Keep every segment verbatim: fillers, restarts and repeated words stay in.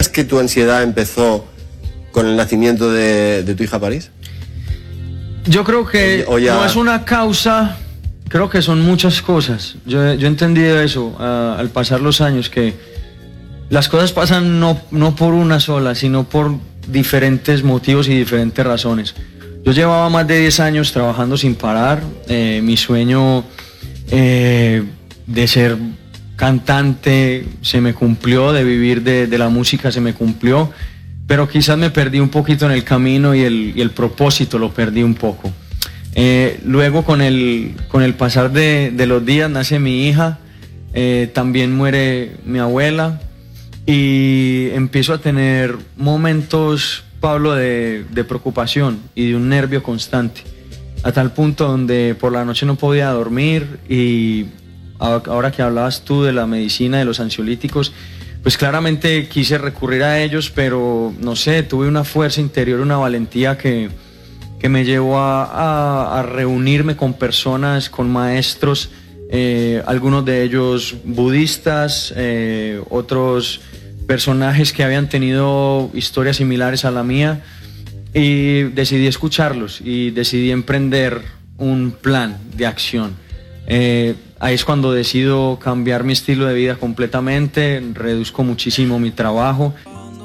¿Es que tu ansiedad empezó con el nacimiento de, de tu hija París? Yo creo que o ya... no es una causa, creo que son muchas cosas. Yo, yo he entendido eso uh, al pasar los años, que las cosas pasan no, no por una sola, sino por diferentes motivos y diferentes razones. Yo llevaba más de diez años trabajando sin parar. Eh, mi sueño eh, de ser cantante se me cumplió, de vivir de, de la música se me cumplió, pero quizás me perdí un poquito en el camino y el, y el propósito lo perdí un poco. Eh, luego con el, con el pasar de, de los días nace mi hija, eh, también muere mi abuela y empiezo a tener momentos, Pablo, de, de preocupación y de un nervio constante, a tal punto donde por la noche no podía dormir. Y ahora que hablabas tú de la medicina, de los ansiolíticos, pues claramente quise recurrir a ellos, pero no sé, tuve una fuerza interior, una valentía que, que me llevó a, a, a reunirme con personas, con maestros, eh, algunos de ellos budistas, eh, otros personajes que habían tenido historias similares a la mía, y decidí escucharlos y decidí emprender un plan de acción. Eh, ahí es cuando decido cambiar mi estilo de vida completamente, reduzco muchísimo mi trabajo.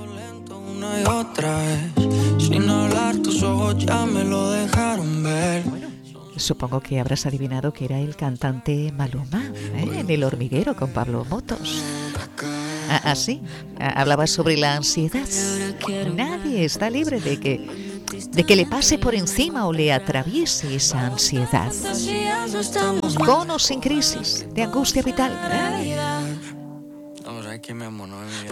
Bueno, supongo que habrás adivinado que era el cantante Maluma, ¿eh? En El Hormiguero con Pablo Motos. Así, hablaba sobre la ansiedad. Nadie está libre de que, de que le pase por encima o le atraviese esa ansiedad. Con o sin crisis de angustia vital, ¿eh?